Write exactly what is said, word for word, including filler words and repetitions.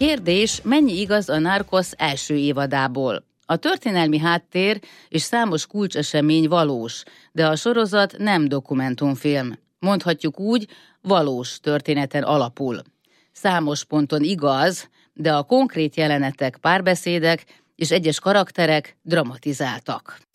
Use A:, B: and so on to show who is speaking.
A: Kérdés, mennyi igaz a Narcos első évadából? A történelmi háttér és számos kulcsesemény valós, de a sorozat nem dokumentumfilm. Mondhatjuk úgy, valós történeten alapul. Számos ponton igaz, de a konkrét jelenetek párbeszédek és egyes karakterek dramatizáltak.